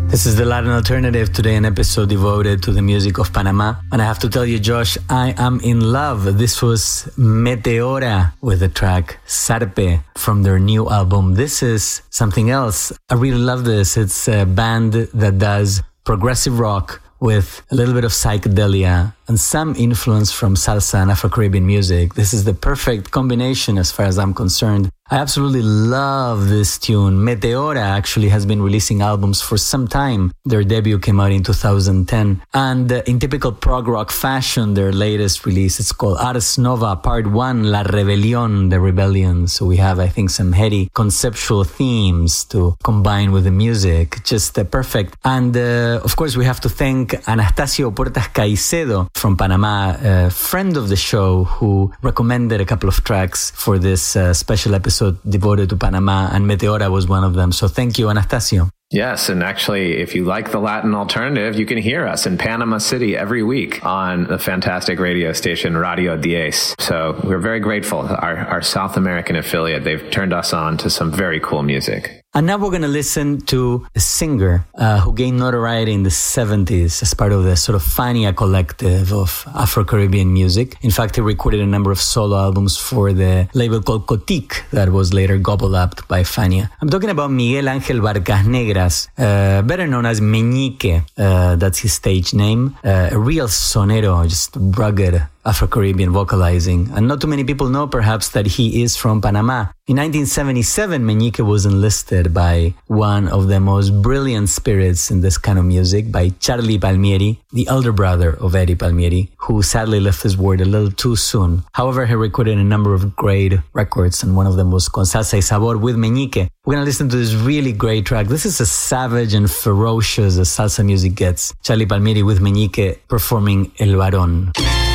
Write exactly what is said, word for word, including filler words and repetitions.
This is the Latin Alternative, today an episode devoted to the music of Panama. And I have to tell you, Josh, I am in love. This was Meteora with the track Sarpe from their new album. This is something else. I really love this. It's a band that does progressive rock with a little bit of psychedelia and some influence from salsa and Afro-Caribbean music. This is the perfect combination as far as I'm concerned. I absolutely love this tune. Meteora actually has been releasing albums for some time. Their debut came out in two thousand ten. And uh, in typical prog rock fashion, their latest release, it's called Ars Nova Part one, La Rebelión, the Rebellion. So we have, I think, some heady conceptual themes to combine with the music. Just uh, perfect. And uh, of course, we have to thank Anastasio Puertas Caicedo from Panama, a friend of the show who recommended a couple of tracks for this uh, special episode devoted to Panama, and Meteora was one of them. So thank you, Anastasio. Yes, and actually, if you like the Latin Alternative, you can hear us in Panama City every week on the fantastic radio station Radio diez. So we're very grateful. Our, our South American affiliate, they've turned us on to some very cool music. And now we're going to listen to a singer uh, who gained notoriety in the seventies as part of the sort of Fania collective of Afro-Caribbean music. In fact, he recorded a number of solo albums for the label called Cotique that was later gobbled up by Fania. I'm talking about Miguel Ángel Barcas Negras, uh, better known as Meñique. Uh, that's his stage name. Uh, a real sonero, just rugged Afro-Caribbean vocalizing. And not too many people know perhaps that he is from Panama. In nineteen seventy-seven, Meñique was enlisted by one of the most brilliant spirits in this kind of music, by Charlie Palmieri, the elder brother of Eddie Palmieri, who sadly left this world a little too soon. However, he recorded a number of great records, and one of them was Con Salsa y Sabor with Meñique. We're going to listen to this really great track. This is as savage and ferocious as salsa music gets. Charlie Palmieri with Meñique performing El Varón.